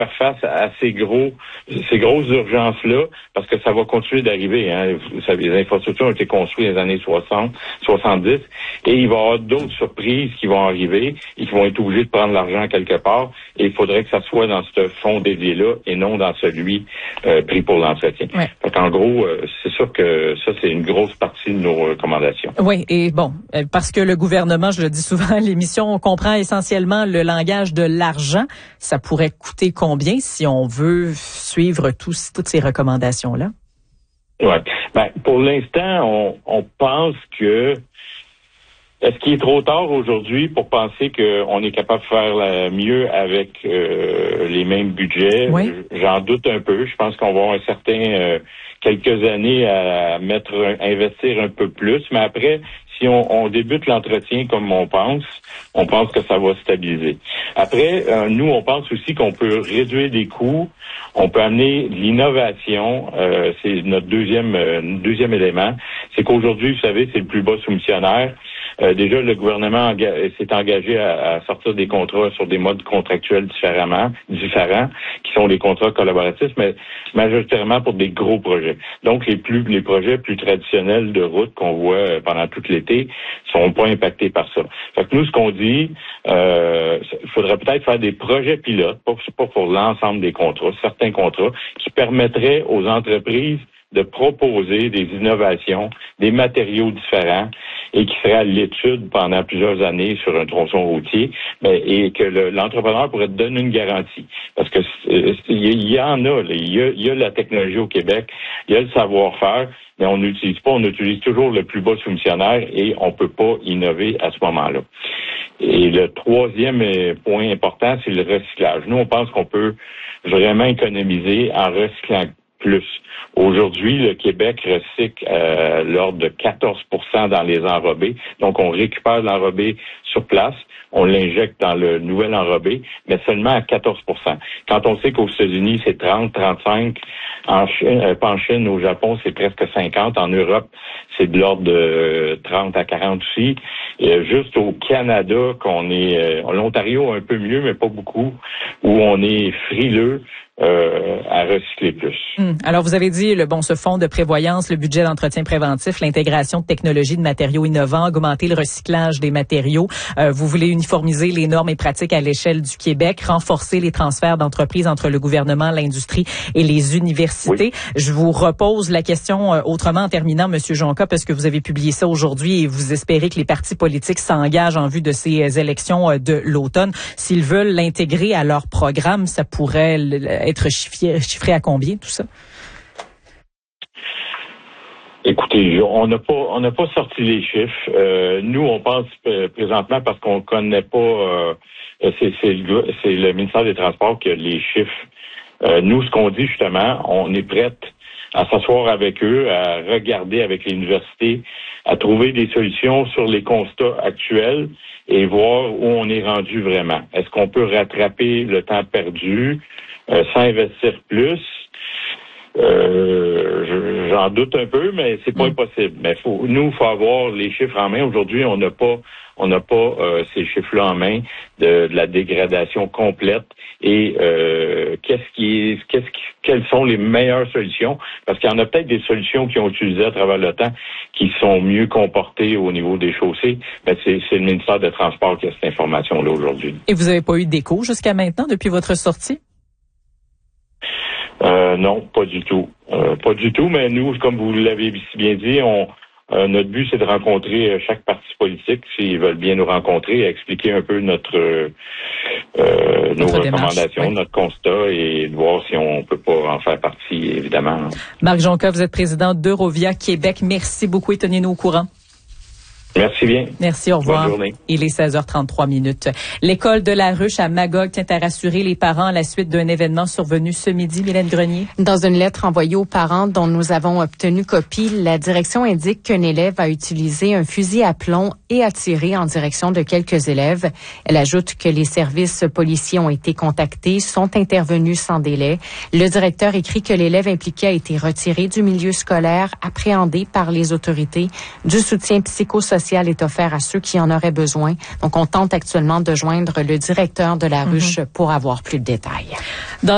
faire face à ces grosses urgences-là, parce que ça va continuer d'arriver. Hein. Vous savez, les infrastructures ont été construites dans les années 60, 70, et il va y avoir d'autres surprises qui vont arriver et qui vont être obligés de prendre l'argent quelque part, et il faudrait que ça soit dans ce fonds dédié-là et non dans celui pris pour l'entretien. Ouais. Fait qu'en gros, c'est sûr que ça, c'est une grosse partie de nos recommandations. Oui, et bon, parce que le gouvernement, je le dis souvent à l'émission, on comprend essentiellement le langage de l'argent. Ça pourrait coûter combien si on veut suivre toutes ces recommandations-là? Ouais. Ben, pour l'instant, on pense que est-ce qu'il est trop tard aujourd'hui pour penser qu'on est capable de faire mieux avec les mêmes budgets? Oui. J'en doute un peu. Je pense qu'on va avoir quelques années à investir un peu plus. Mais après, si on débute l'entretien comme on pense que ça va stabiliser. Après, nous, on pense aussi qu'on peut réduire des coûts. On peut amener de l'innovation. C'est notre deuxième élément. C'est qu'aujourd'hui, vous savez, c'est le plus bas soumissionnaire. Déjà, le gouvernement s'est engagé à sortir des contrats sur des modes contractuels différents, qui sont les contrats collaboratifs, mais majoritairement pour des gros projets. Donc, les projets plus traditionnels de route qu'on voit pendant tout l'été seront pas impactés par ça. Fait que nous, ce qu'on dit, il faudrait peut-être faire des projets pilotes, pas pour l'ensemble des contrats, certains contrats, qui permettraient aux entreprises de proposer des innovations, des matériaux différents et qui seraient à l'étude pendant plusieurs années sur un tronçon routier, et que l'entrepreneur pourrait te donner une garantie. Parce que il y en a, il y a la technologie au Québec, il y a le savoir-faire, mais on utilise toujours le plus bas soumissionnaire et on peut pas innover à ce moment-là. Et le troisième point important, c'est le recyclage. Nous, on pense qu'on peut vraiment économiser en recyclant plus. Aujourd'hui, le Québec recycle l'ordre de 14% dans les enrobés. Donc, on récupère l'enrobé sur place, on l'injecte dans le nouvel enrobé, mais seulement à 14%. Quand on sait qu'aux États-Unis, c'est 30, 35, pas en Chine, au Japon, c'est presque 50, en Europe, c'est de l'ordre de 30 à 40 aussi. Et juste au Canada, l'Ontario un peu mieux, mais pas beaucoup, où on est frileux à recycler plus. Alors, vous avez dit, ce fonds de prévoyance, le budget d'entretien préventif, l'intégration de technologies de matériaux innovants, augmenter le recyclage des matériaux. Vous voulez uniformiser les normes et pratiques à l'échelle du Québec, renforcer les transferts d'entreprises entre le gouvernement, l'industrie et les universités. Oui. Je vous repose la question autrement en terminant, Monsieur Jonca, parce que vous avez publié ça aujourd'hui et vous espérez que les partis politiques s'engagent en vue de ces élections de l'automne. S'ils veulent l'intégrer à leur programme, ça pourrait être chiffré à combien, tout ça? Écoutez, on n'a pas sorti les chiffres. Nous, on pense présentement parce qu'on connaît pas. C'est le ministère des Transports qui a les chiffres. Nous, ce qu'on dit justement, on est prête à s'asseoir avec eux, à regarder avec les universités, à trouver des solutions sur les constats actuels et voir où on est rendu vraiment. Est-ce qu'on peut rattraper le temps perdu sans investir plus? J'en doute un peu, mais c'est pas impossible. Mais faut avoir les chiffres en main. Aujourd'hui, on n'a pas ces chiffres-là en main de la dégradation complète et quelles sont les meilleures solutions, parce qu'il y en a peut-être des solutions qui ont utilisé à travers le temps qui sont mieux comportées au niveau des chaussées, mais c'est le ministère des Transports qui a cette information-là aujourd'hui. Et vous n'avez pas eu d'écho jusqu'à maintenant depuis votre sortie? Non, pas du tout. Pas du tout, mais nous, comme vous l'avez si bien dit, notre but, c'est de rencontrer chaque parti politique, s'ils veulent bien nous rencontrer, et expliquer un peu nos recommandations, oui, notre constat, et de voir si on peut pas en faire partie, évidemment. Marc Jonca, vous êtes président d'Eurovia Québec. Merci beaucoup et tenez-nous au courant. Merci bien. Merci, au revoir. Bonne journée. Il est 16h33. L'école de la Ruche à Magog tient à rassurer les parents à la suite d'un événement survenu ce midi. Mylène Grenier. Dans une lettre envoyée aux parents dont nous avons obtenu copie, la direction indique qu'un élève a utilisé un fusil à plomb et a tiré en direction de quelques élèves. Elle ajoute que les services policiers ont été contactés, sont intervenus sans délai. Le directeur écrit que l'élève impliqué a été retiré du milieu scolaire, appréhendé par les autorités. Du soutien psychosocial est offert à ceux qui en auraient besoin. Donc, on tente actuellement de joindre le directeur de la Ruche pour avoir plus de détails.